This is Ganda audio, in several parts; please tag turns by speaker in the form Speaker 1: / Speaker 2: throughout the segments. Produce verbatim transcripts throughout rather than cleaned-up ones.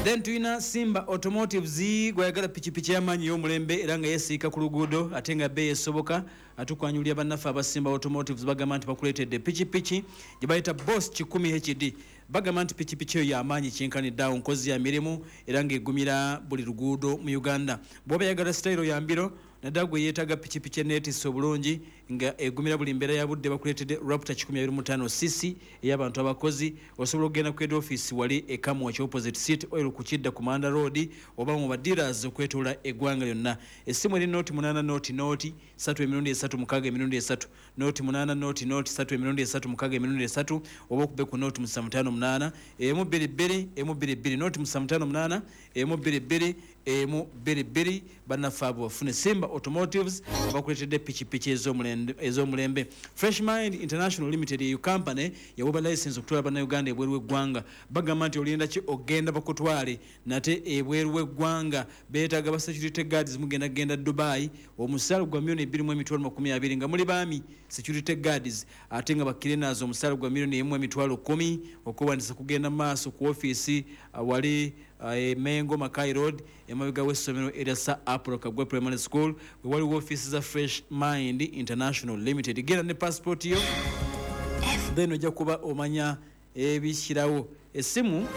Speaker 1: Then tuina Simba Automotives gwayagala pichipichi yamanyi y'omulembe era nga yesiika ku luguudo ate nga bbeeyi esoboka atukwanyulira bannaffe aba Simba Automotives bagamba nti bakuleetedde pichipichi gye bayita Boss kikumi H D. Bagamba nti pichipichi eyo y'amaanyi kyenkaniddeawo nkozi ya mirimu era ng'egumira buli luguudo mu Uganda. Bw'oba yagala sitayiro ya mbiro naddala gwe yeetaaga pichipichi eneetisse obulungi nga egumira buli mbeera ya budde bakuleetedde Raptor kikumi abiri mu ttaano C C ey'abantu abakozi. Osobola okugenda ku head office wali e Kamwa ekya opposite City Oil ku Kidda ku Manda Road oba mu badealers okwetoola eggwanga lyonna. Essimu eri nooti munaana nooti nooti ssatu emirundi esatu mukaaga emirundi esatu nooti munaana nooti nooti ssatu emirundi esatu mukaaga emirundi esatu oba okube ku nooti musanvu ttaano munaana emu bbiri bbiri emu bbiri bbiri nooti musanvu ttaano munaana emu bbiri bbiri emu bbiri bbiri bannaffe abo bafune Simba Automotives bakuleetedde pichipichi ez'omulembe. Fresh Mind International Limited ye company yawoba license okutwala bannayuganda ebweru w'eggwanga. Bagamba nti olinda ki ogenda bakutwale nate ebweru w'eggwanga beetaaga ba security guards mugenda genda Dubai omusaala gwa milioni bbiri mu emitwalo makumi abiri nga muli baami security guards ate nga bakirenas omusaala gwa milioni emu emitwalo kkumi okuwandiisa kugenda maaso ku office wali e Mengo Makai Road emabega w'essomero erya Sir Apollo Kagwe Primary School we waliwo office za Fresh Mind International Limited. Genda ne passport yo then ojja kuba omanya ebishyirawo. Essimu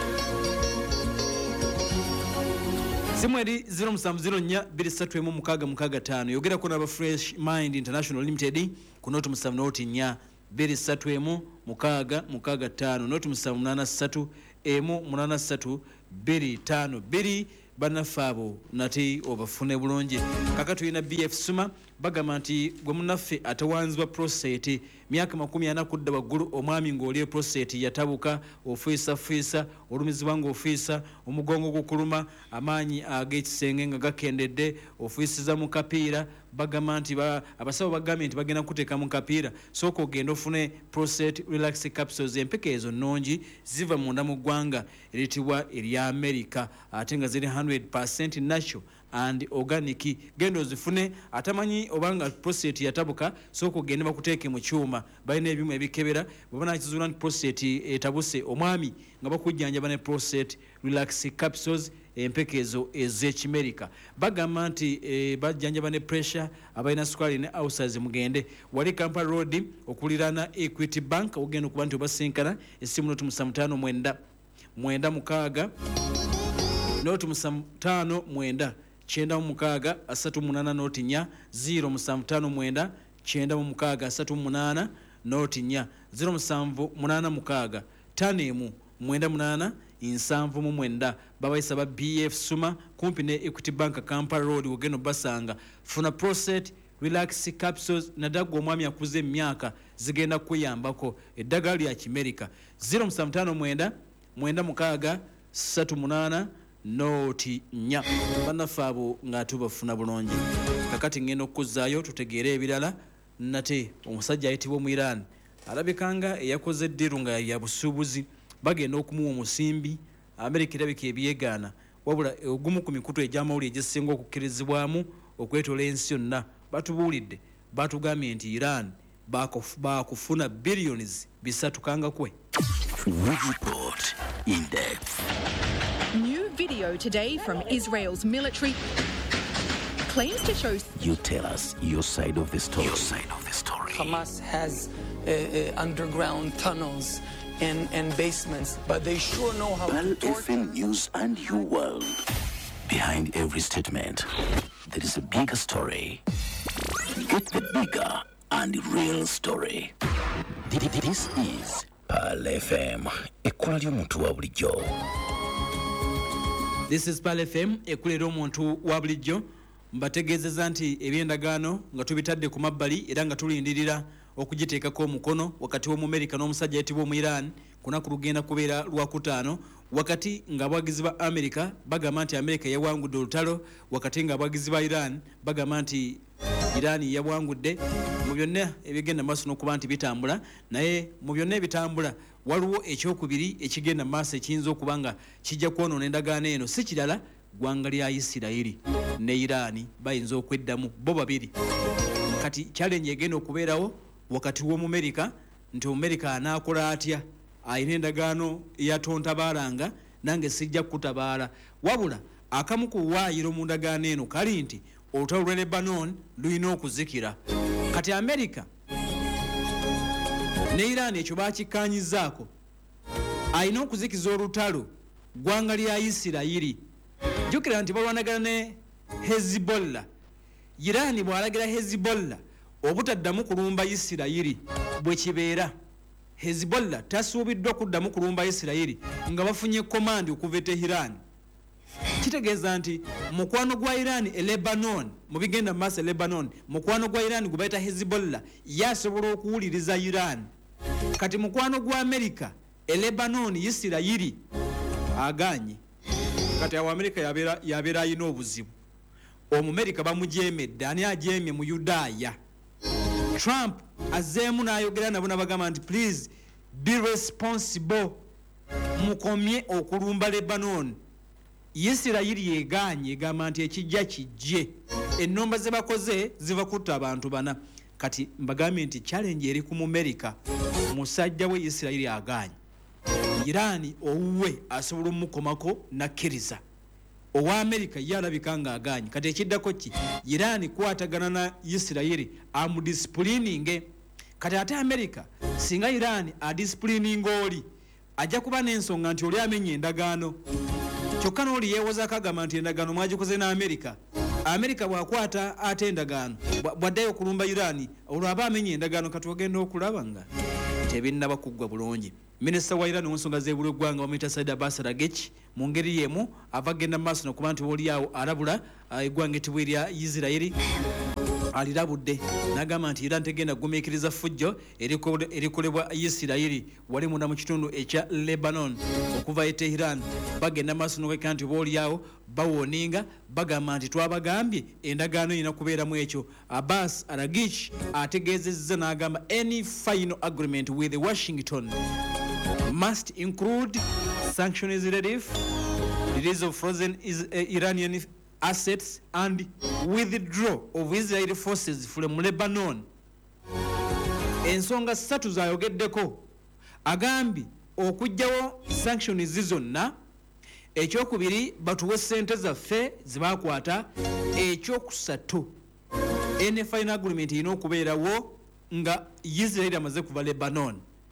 Speaker 1: simu eri zero musanvu zero nnya bbiri ssatu emu mukaaga mukaaga ttaano yogerako n'aba Fresh Mind International Limited ku nooti musanvu nooti nnya bbiri ssatu emu mukaaga mukaaga ttaano nooti musanvu munaana ssatu emu munaana ssatu bbiri ttaano bbiri bannaffe abo nate obafune bulungi. Kaka tulina B F Suma bagamba nti gwe munnaffe atawanzibwa prostate myaka makumi ana kudda waggulu omwami ng'oli prostate yatabuka ofiisa fiisa olumizibwa ng'ofiisa omugongo gukuluma amaanyi ag'ekisenge nga gakendedde ofiisiza mu kapiira bagamba nti abasawo bagambye nti bagenda kuteeka mu kapiira sooka ogenda ofune prostate relax capsules. Empeke ezo nnungi ziva munda mu ggwanga eritibwa erya America ate nga ziri one hundred percent natural and organic. Gendo zifune atamanyi obanga prostate yatabuka soko gende bakuteeke mu kyuma balina ebimu ebikebera bwabona kizuula nti prostate etabuse omwami nga bakujjanja ne prostate relax capsules empekezo ez'ekimerika. Bagamba nti e, bajjanja ne pressure abalina sukali ne ulcers mugende wali Kampala Road okulirana Equity Bank ogenda okuba nti obasinkana essimu nooti musanvu ttaano mwenda mwenda mukaaga nooti musanvu ttaano mwenda kyenda mu mukaaga asatu munaana nooti nnya zero musanvu ttaano mwenda kyenda mu mukaaga asatu munaana nooti nnya zero musanvu munaana mukaaga ttaano emu mwenda munaana nsanvu mu mwenda. Babayisa ba B F Suma kumpi ne Equity Bank Kampala Road ogenda basanga funa prostate relax capsules naddala omwami akuze emyaka zigenda kuyambako eddagala lya kimerika. Zero musanvu ttaano mwenda mwenda mukaaga ssatu munaana nooti nnya bannaffe abo nga tubafuna bulungi. Kakati ngenda okuzzaayo tutegeere ebirala nate omusajja ayitibwa mu Iran alabikanga eyakoze eddiru nga ya busuubuzi bagenda okumuwa omusimbi Amerika erabika ebyegaana wabula ogumu ku mikutu egy'amawulire egyesinga okukkirizibwamu okwetoola ensi yonna batubuulidde batugambye nti Iran bakufuna billions bisatu kanga kwe.
Speaker 2: Report in depth.
Speaker 3: New video today from Israel's military claims to show.
Speaker 2: You tell us your side of the story. Your side of the story.
Speaker 4: Hamas has uh, uh, underground tunnels and, and basements, but they sure know how
Speaker 2: Pal
Speaker 4: to torture.
Speaker 2: F M News and your world. Behind every statement, there is a bigger story. Get the bigger and real story. This is Pal F M. Ekkola ly'omuntu wa bulijjo.
Speaker 1: This is Pal F M ekulera omuntu wa bulijjo mbategeezeza nti ebyendagaano nga tubitadde ku mabbali era nga tulindirira okugiteekako omukono wakati w'Omumerika n'omusajja ayitibwa mu Iran kunaku lugenda kubeera lwakutaano wakati nga abawagizi ba Amerika bagamba nti Amerika yawangudde olutalo wakati nga abawagizi ba Iran bagamba nti Iran yawangudde. Mu byonna ebigenda maaso n'okuba nti bitambula naye mu byonna ebitambula waliwo ekyokubiri ekigenda maaso ekiyinza okuba nga kijja kwonoona endagaano eno si kirala ggwanga lya Isirayiri ne Iran bayinza okweddamu bo babiri. Kati challenge egenda okubeerawo wakati w'Omumerika nti Omumerika anaakola atya ayina endagaano yatontabalanga nange sijja kutabaala wabula akamu ku waayiro mu ndagaano eno kali nti olutalo lwa Lebanon lulina okuzikira. Kati America ne Iran ekyo bakikkaanyizaako alina okuzikiza olutalo ggwanga lya Isirayiri. Jjukira nti balwanagana ne Hezbollah. Iran bw'alagira Hezbollah obutaddamu kulumba Isirayiri bwe kibeera. Hezbollah tasuubiddwa kuddamu kulumba Isirayiri nga bafunye komandi okuva e Tehran. Kitegeeza nti mukwano gwa Iran e Lebanon mu bigenda mu maaso e Lebanon mukwano gwa Iran gwe bayita Hezbollah yasobola okuwuliriza Iran. Kati mukwano gwa America e Lebanon Isirayiri aganye. Kati awo America yabeera yabeera ayina obuzibu. Omumerika bamujeemedde ani ajeemye mu Yudaaya. Trump azeemu n'ayogera nabo n'abagamba nti please be responsible mukomye okulumba Lebanon. Isirayiri yeganye egamba nti ekijja kijje. Ennomba ze bakoze ziva kutta abantu bana. Kati mbagambye nti challenge eri ku Mumerika musajja we Isirayiri aganye. Irani owuwe asobola omukomako nakkiriza. Owa America yalabika nga aganye. Kati ekiddako ki Irani kwatagana na Isirayiri amudisciplininge. Kati ate America singa Irani adisciplining oli ajja kuba n'ensonga nti oli amenye endagaano. Kyokka n'oli yeewozaako agamba nti endagaano mwagikoze na America. America bw'akwata ate endagaano bw'addayo okulumba Irani olwo aba amenye endagaano kati ogenda okulaba nga tebinnaba kuggwa bulungi. Minisita wa Iran w'ensonga z'ebula eggwanga bamuyita Said Abbas Araghchi mu ngeri y'emu ava genda mu maaso n'okuba nti boolyawo alabula eggwanga ettibwa erya Isirayiri alirabudde n'agamba nti Iran tegenda kugumiikiriza ffujjo erikolebwa Isirayiri wali munda mu kitundu ekya Lebanon okuva e Tehran. Bagenda maaso n'okwekka nti boolyawo bawoninga bagamba nti twabagambye endagaano erina kubeeramu ekyo. Abbas Araghchi ategeezezza n'agamba any final agreement with Washington must include sanctions relief, release of frozen is, uh, Iranian assets and withdrawal of Israeli forces from Lebanon. Ensonga ssatu zayogeddeko agambye okugyawo sanctions zonna, ekyokubiri batuwe ssente zaffe zibakwata, ekyokusatu ene final agreement erina okubeerawo nga Israeli amaze kuva Lebanon.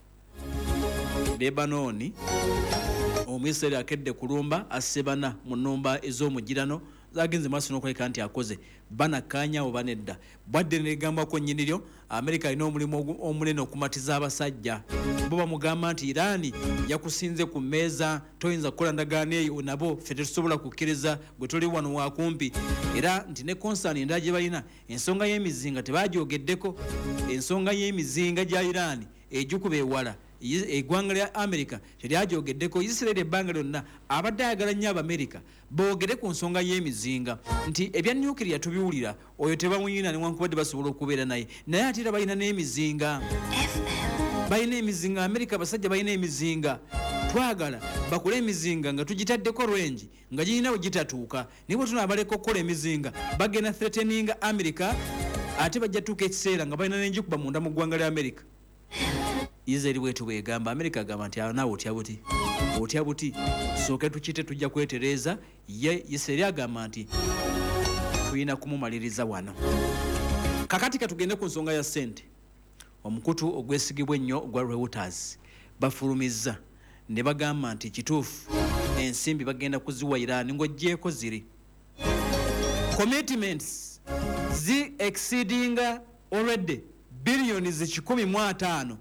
Speaker 1: Lebanon Omuisraeli akedde kulumba asebana mu nnumba ez'omugirano zagenze maaso n'okuleka nti akoze banakkaanya oba nedda. Bwadde negambako nnyiniryo America alina omulimu omunene okumatiza abasajja. Bo bamugamba nti Irani yakusinze ku mmeeza toyinza kukola ndagaano eyo nabo ffe tetusobola kukkiriza gwe tuli wano wakumpi. Era nti ne konsani endala gye balina ensonga y'emizinga tebagyogeddeko. Ensonga y'emizinga gya Irani ejjukuba ewala eggwanga lya America teryajogeddeko. Isirayiri ebbanga lyonna abadde ayagala nnyo Abamerika boogere ku nsonga y'emizinga nti ebya nuclear tubiwulira oyo tebamuyina newankubadde basobola okubeera naye naye ate era balina n'emizinga. Balina emizinga America abasajja balina emizinga. Twagala bakole emizinga nga tugitaddeko range nga girina we gitatuuka naye bwe tunaabaleka okukola emizinga bagenda threateninga America ate bajja tuuka ekiseera nga balina n'enjikuba munda mu ggwanga lya America. Israeli bwetu bwegamba America agamba nti naawe otya buti otya buti sooke tukite tujja kwetereeza ye. Israeli agamba nti tulina kumumaliriza wano. Kakati katugende ku nsonga ya ssente. Omukutu ogwesigibwa ennyo ogwa Reuters bafulumizza ne bagamba nti kituufu ensimbi bagenda kuziwa Iran ng'oggyeko ziri commitments zi exceeding already billions kikumi mu ataano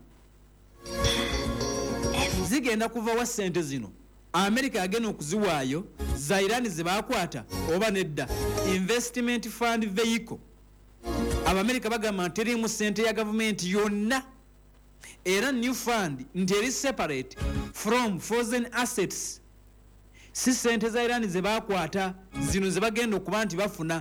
Speaker 1: zigenda kuva wa ssente zino. America agenda okuziwaayo za Iran ze bakwata oba nedda. Investment fund vehicle Abamerika bagamba nti erimu ssente ya gavumenti yonna era new fund nti eri separate from frozen assets. Si ssente za Iran ze bakwata zino ze bagenda okuba nti bafuna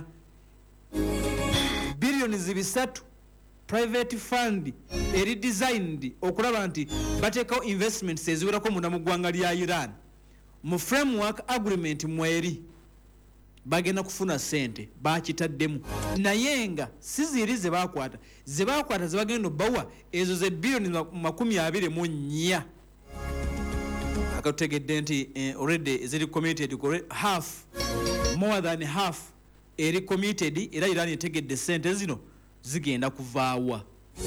Speaker 1: billions bisatu private fund eri designed okulaba nti bateekawo investments eziwerako munda mu ggwanga lya Iran mu framework agreement mweri bagenda kufuna ssente bakitaddemu naye nga si ziri ze bakwata ze bakwata ze bagenda bawa ezo ze billioni makumi abiri mu nnya. akatutegedde nti eh, already eziri committed half more than half eri committed era Iran etegedde sente zino zigenda kuvaawa.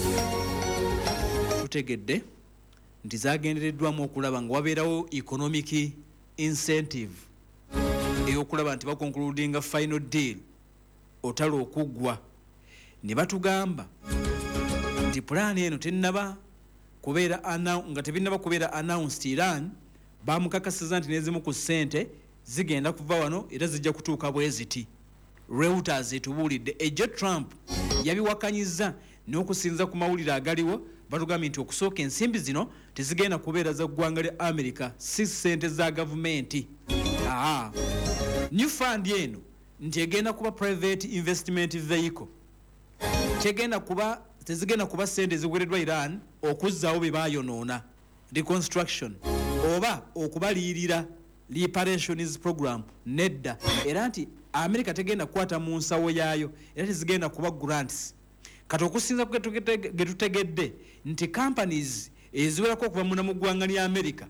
Speaker 1: Tutegedde nti zagendereddwamu okulaba nga wabeerawo economic incentive eyokulaba nti bakonkludinga final deal otala okuggwa. Ne batugamba nti pulaani eno tennaba kubeera nga tebinnaba kubeera announced. Iran bamukakasiza nti n'ezimu ku ssente zigenda kuva wano era zijja kutuuka bwe ziti. Reuters etubuulidde ejjo Trump yabiwakanyiza n'okusinza ku mawulire agaliwo. Batugambye nti okusooka ensimbi zino tezigenda kubeera za ggwanga lya America, si ssente za gavumenti. Aa, new fund eno nti egenda kuba private investment vehicle. Tegenda kuba tezigenda kuba ssente ziwereddwa Iran okuzzaawo bye baayonoona, reconstruction oba okubaliyirira reparations program. Nedda. Era nti America tegenda kukwata mu nsawo yaayo era tezigenda kuba grants. Kati okusinza getutegedde nti companies eziwerako okuva muna mu ggwanga lya America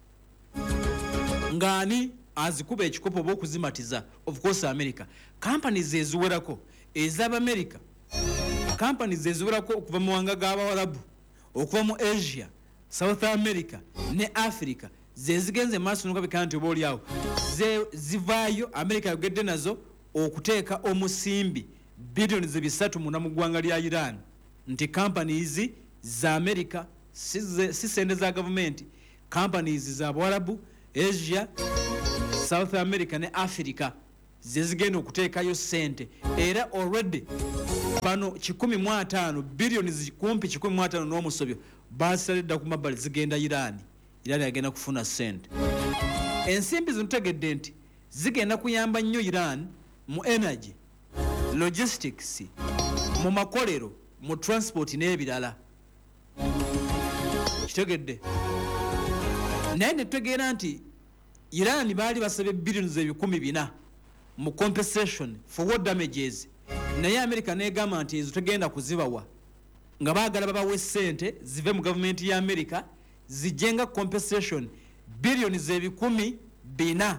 Speaker 1: ngani azikuba ekikopo oba okuzimatiza. Of course America companies eziwerako ez'aba America, companies eziwerako okuva mu wanga g'Abawarabu, okuva mu Asia, South America ne Africa zezigenze maaso n'okabika nti oba oliawo zivaayo. America yogedde nazo okuteeka omusimbi bilioni zebisatu muna mu ggwanga lya Iran nti companies za America si sente za government, companies za Abawarabu, Asia, South America ne Africa zezigenda okuteekayo sente. Era already bano kikumi mu ataano bilioni kumpi kikumi mu ataano n'omusobyo basalidda ku mabbali zigenda Iran. Iran agenda kufuna sente. Ensimbi zino tegedde nti zigenda kuyamba nnyo Iran mu energy, logistics, mu makolero, mu transport n'ebirala. Kitegedde. Naye ne tutegeera nti Iran baali basabye bilioni ebikumi bina mu compensation for war damages. Naye America negamba nti ezo tegenda kuzibawa nga baagala babawe ssente zive mu gavumenti ya America zijenga compensation bilioni ebikumi bina.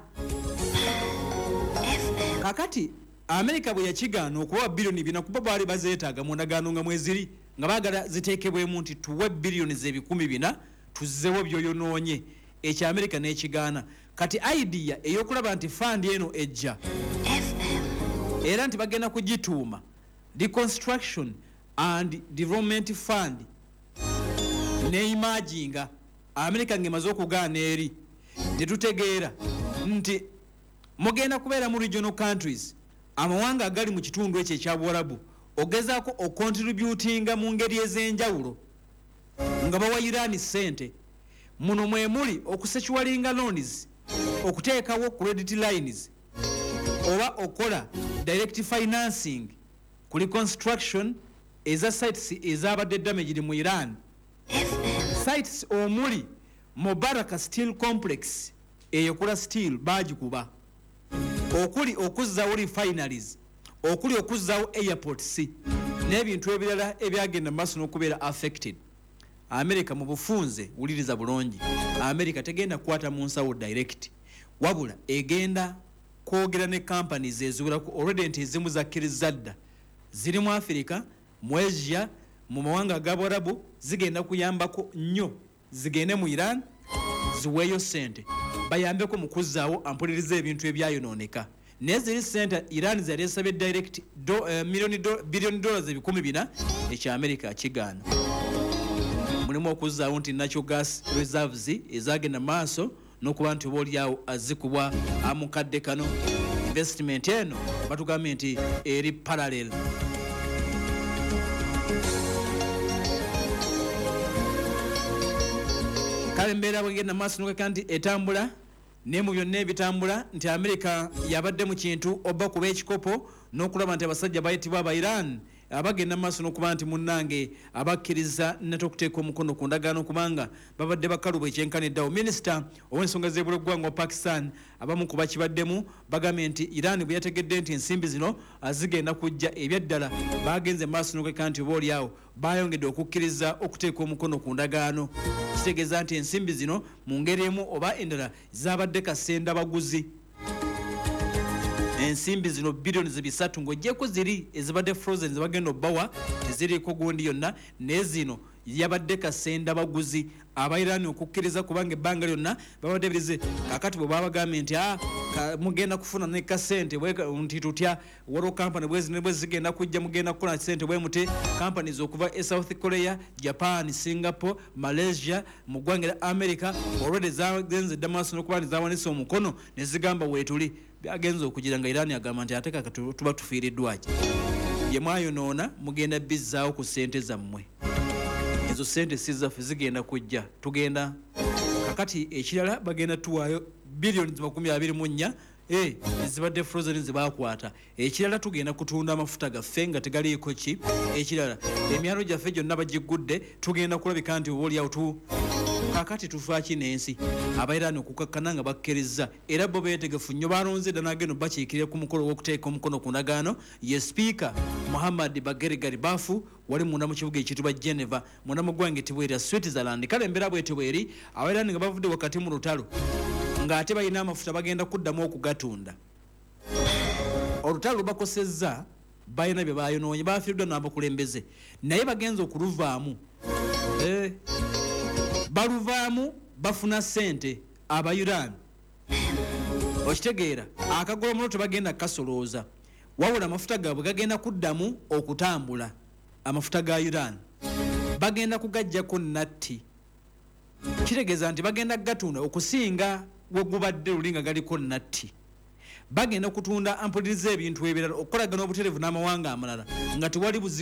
Speaker 1: Kakati America bwe yakigaana okuwa bilioni bina kuba baali bazeetaaga mu ndagaano nga mweziri nga baagala ziteekebwemu nti tuwe bilioni ebikumi bina tuzzewo byoyonoonye. Ekyo America n'ekigaana. Kati idea ey'okulaba nti fund eno ejja era nti bagenda kugituuma reconstruction and development fund neimaginga America ngemaze okugaana eri ne tutegeera nti mugenda kubeera mu regional countries, amawanga agali mu kitundu ekyo ekya Buwarabu ogezaako okontributinga mu ngeri ez'enjawulo nga bawa Iran ssente. Muno mwe muli okusexualinga loans, okuteekawo credit lines oba okola direct financing ku reconstruction eza sites ezabadde damaged mu Iran. Sites omuli Mubarak Steel Complex eyokola steel bagikuba, okuli okuzzawo refineries, okuli okuzzawo airports n'ebintu ebirala ebyagenda maaso n'okubeera affected. America mu bufunze wuliriza bulungi, America tegenda kukwata mu nsawo direct, wabula egenda kwogera ne companies eziwerako already nti ezimu zakkiriza dda ziri mu Africa, mu Asia, mu mawanga ag'Abarabu zigenda kuyambako nnyo zigende mu Iran ziweeyo ssente bayambeko mu kuzzaawo ampuliriza ebintu ebyayonooneka. Naye ziri ssente Iran zali esabye direct do, uh, milioni do, bilioni dollars ebikumi bina ekya America kigaana. Mulimu okuzzaawo nti natural gas reserves ezagenda maaso n'okuba nti oba oliawo azikubwa amukadde kano. Investment eno batugambye nti eri parallel. Kale mbeera bwegenda maaso n'okeka nti etambula ne mu byonna ebitambula nti America yabadde mu kintu oba kuba ekikopo n'okulaba nti abasajja bayitibwa aba Iran abagenda maaso n'okuba nti munnange abakkiriza n'okuteeka omukono ku ndagaano kubanga babadde bakaluba ekyenkaniddawo. Minisita ow'ensonga z'ebyobuggwanga wa Pakistan abamu ku bakibaddemu bagambye nti Iran bwe yategedde nti ensimbi zino zigenda kujja ebyaddala bagenze maaso n'okeka nti oba oliawo bayongedde okukkiriza okuteeka omukono ku ndagaano. kitegeeza nti ensimbi zino mu ngeri emu oba endala zabadde kasenda baguzi. Ensimbi zino billions bisatu ng'ogyeko ziri ezibadde frozen zibagenda obbawa teziriiko gundi yonna, naye zino yabadde kasenda baguzi abayirani okukkiriza kubanga ebbanga lyonna babadde birize. Kakati bwe babagambye nti ah, mugenda kufuna ne kasente nti tutya waliwo kampani bwezi ne bwe zigenda kujja mugenda kukola sente bwe muti companies okuva e South Korea, Japan, Singapore, Malaysia, mu ggwanga lya America already zagenze dda maaso n'okuba nti zawanise omukono ne zigamba weetuli byagenze okugira nga Iran agamba nti ate kaka tuba tufiiriddwaki ye mwayonoona mugenda bizzaawo ku sente zammwe. Ezo sente si zaffe zigenda kujja tugenda kakati ekirala bagenda tuwaayo billions makumi abiri mu nnya eh ezibadde frozen zibakwata. Ekirala tugenda kutunda amafuta gaffe nga tegaliiko ki. Ekirala emyalo gyaffe gyonna bagigudde tugenda kulabika nti obaolyawo tu kakati tufaaki n'ensi abayirani okukakkana nga bakkiriza era bo beetegefu nnyo balonze dda n'agenda bakiikirire ku mukolo w'okuteeka omukono ku ndagaano ye sipiika Muhammad Bageri Garibafu wali munda mu kibuga ekitibwa Geneva munda mu ggwanga etibwa Switzerland. Kale embeera bwetyo bweri abayirani nga bavudde wakati mu lutalo ng'ate balina amafuta bagenda kuddamu okugatunda. Olutalo lubakosezza balina bye bayonoonye bafiiriddwa n'abakulembeze naye bagenza okuluvaamu eh baluvaamu bafuna sente abayirani okitegeera akagolomono tebagenda kasolooza wabula amafuta gaabwe gagenda kuddamu okutambula. Amafuta ga Iran bagenda kugajjako natti kitegeeza nti bagenda gatunda okusinga wegubadde luli nga galiko natti. Bagenda kutunda ampuliriza ebintu ebirala okukolagana obutereevu n'amawanga amalala nga tewali